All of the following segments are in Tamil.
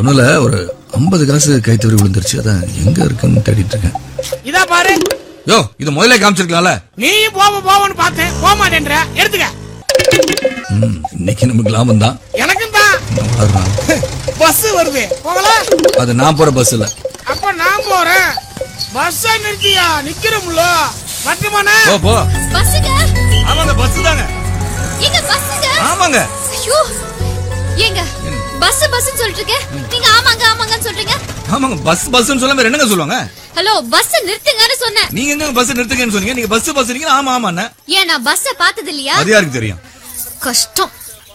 சொன்னல ஒரு 50 காசு கைத்தறி விழுந்துருச்சு. அதான் எங்க இருக்குன்னு தேடிட்டு இருக்கேன். இதா பாரு. யோ இது முதல்ல காமிச்சிருக்கலாம்ல. நீ போவன்னு பார்த்தேன், போக மாட்டேன்ற. எடுத்துக்க. இன்னைக்கு நமக்கு லாபம் தான். எனக்கும் தான். பஸ் வருது, போகலாம். அது நான் போற பஸ் இல்ல. அப்ப நான் போறேன். பஸ் நிறுத்தியா நிக்கிறோம்ல. பட்டுமானே போ போ. பஸ்ஸுங்க. ஆமாங்க பஸ் தாங்க. எங்க பஸ்ஸுங்க? ஆமாங்க. ஐயோ ஏங்க பஸ்ன்னு சொல்லிட்டு இருக்கேன், நீங்க ஆமாங்கன்னு சொல்றீங்க. ஆமாங்க பஸ்ன்னு சொல்லாம என்னங்க சொல்லுவாங்க? ஹலோ பஸ் நிறுத்துங்கன்னு சொன்னேன். நீங்க எங்க பஸ் நிறுத்துங்கன்னு சொன்னீங்க? நீங்க பஸ் நீங்க ஆமாண்ணே. ஏன் நான் பஸ்ஸ பார்த்தது இல்லையா? அது யாருக்கு தெரியும்? கஷ்டம்.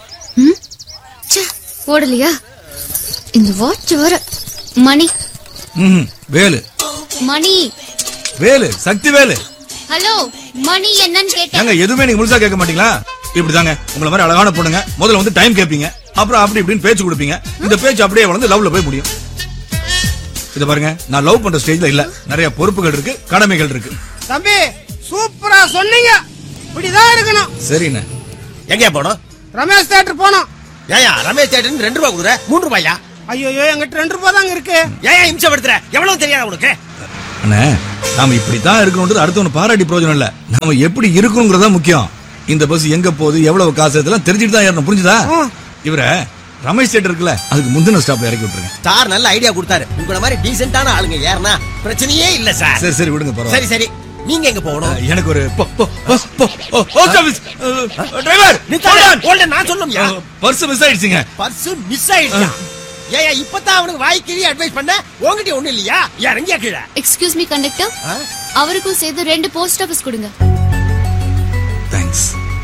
ஓடலையா இந்த வாட்ச் வர? மணி வேலு. மணி வேலு சக்தி வேலு. ஹலோ மணி என்னன்னு கேட்டேன். எதுவுமே நீங்க முழுசா கேட்க மாட்டீங்களா? இப்படிதாங்க உங்களை மாதிரி அழகான பொண்ணுங்க முதல்ல வந்து டைம் கேட்பீங்க, அப்புறம் அப்படி இப்படின்னு பேச்சு கொடுப்பீங்க. இந்த பேச்சு அப்படியே வளர்ந்து லவ்ல போய் முடியும். இத பாருங்க, நான் லவ் பண்ற ஸ்டேஜ்ல இல்ல. நிறைய பொறுப்புகள் இருக்கு, கடமைகள் இருக்கு. தம்பி சூப்பரா சொன்னீங்க. இப்படிதான் இருக்கணும். சரிண்ணே. எங்க போனோம்? ரமேஷ் தியேட்டர் போனோம். ஏயா ரமேஷ் தியேட்டர் 2 ரூபாய் கொடுக்குற, 3 ரூபாயா? ஐயோ எங்கிட்ட 2 ரூபாய் தாங்க இருக்கு. ஏயா இம்சப்படுத்துற? எவ்வளவு தெரியாது உனக்கு? அண்ணே நாம இப்படித்தான் இருக்கணும்ன்றது அடுத்தவன பாராட்டி பிரயோஜனம் இல்ல. நாம எப்படி இருக்கணும்ங்கறதா முக்கியம். இந்த பஸ் எங்க போகுது, எவ்வளவு காசு, இதெல்லாம் தெரிஞ்சுட்டு தான் ஏறணும். புரிஞ்சுதா? இவர ரமேஷ் தியேட்டர் இருக்குல்ல, அதுக்கு முந்தின ஸ்டாப்ல இறக்கி விட்டுருங்க. சார் நல்ல ஐடியா கொடுத்தாரு. உங்கள மாதிரி டீசென்ட்டான ஆளுங்க ஏறனா பிரச்சனையே இல்ல சார். சரி சரி விடுங்க பரவாயில்லை. சரி சரி நீங்க எங்க போகணும்? எனக்கு ஒரு போஸ்ட் ஆபீஸ் டிரைவர் ஹோல்டன் நான் சொல்லும்யா. பர்ஸ் மிஸ் ஆயிடுச்சுங்க. பர்ஸ் மிஸ் ஆயிடுச்சா? ஏயா இப்பதான் அவனுக்கு வாய்க்கிழி அட்வைஸ் பண்ண, உங்ககிட்ட ஒண்ணு இல்லையா? இறங்கியா கீழே. எக்ஸ்கியூஸ் மீ கண்டக்டர், அவருக்கும் சேர்த்து 2 போஸ்ட் ஆபீஸ் கொடுங்க. தேங்க்ஸ்.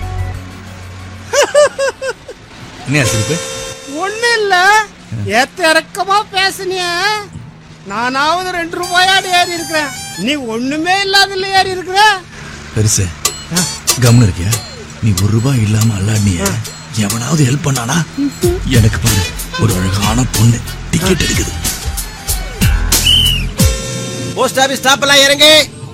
என்ன சிரிப்பு? ஒண்ணு இல்ல, ஏத்த இறக்கமா பேசுனிய. நானாவது 2 ரூபாயாடி ஏறி இருக்கிறேன், நீ ஒண்ணுமே இல்லாதல ஏறி இருக்கிற. பெருசு கம்னு இருக்கியா? நீ 1 ரூபாய் இல்லாம அல்லாடிய எவனாவது ஹெல்ப் பண்ணானா? எனக்கு பாரு, ஒரு அழகான பொண்ணு டிக்கெட் எடுக்குது. போஸ்ட் ஆபீஸ் ஸ்டாப் எல்லாம் இறங்கு.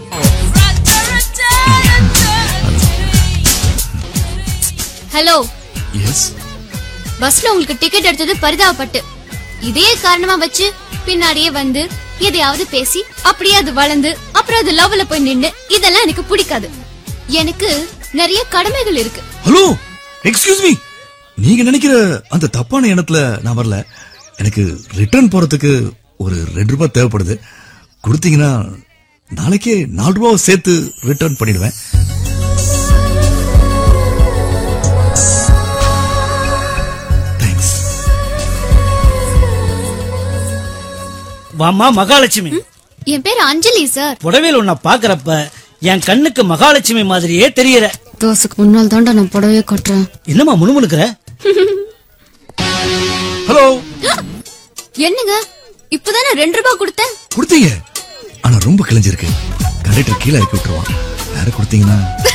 ஹலோ. எஸ். பஸ்ல உங்களுக்கு டிக்கெட் எடுத்தது பரிதாபப்பட்டு, இதே காரணமா வச்சு பின்னாடியே வந்து எதையாவது பேசி அப்படியே அது வளர்ந்து அப்புறம் அது லவ்ல போய் நின்னு, இதெல்லாம் எனக்கு பிடிக்காது. எனக்கு நிறைய கடமைகள் இருக்கு. ஹலோ எக்ஸ்கியூஸ் மீ, நீங்க நினைக்கிற அந்த தப்பான எண்ணத்துல நான் வரல. எனக்கு ரிட்டர்ன் போறதுக்கு ஒரு 2 ரூபாய் தேவைப்படுது. கொடுத்தீங்கன்னா நாளைக்கே 4 ரூபாய் சேர்த்து ரிட்டர்ன் பண்ணிடுவேன். தேங்க்ஸ். வாமா மகாலட்சுமி. என் பேர் அஞ்சலி சார். புடவையில் உன்னை பாக்குறப்ப என் கண்ணுக்கு மகாலட்சுமி மாதிரியே தெரியற. தோசுக்கு முன்னால் தாண்டா நான் புடவையே கட்டுறேன். என்னமா முணுமுணுக்கிற? ஹலோ. என்னங்க இப்பதானே 2 ரூபாய் கொடுத்தேன். கொடுத்தீங்க, ஆனா ரொம்ப கிழிஞ்சிருக்கு. கண்டக்டர் கீழே இறக்கி விட்டுருவான். வேற கொடுத்தீங்கன்னா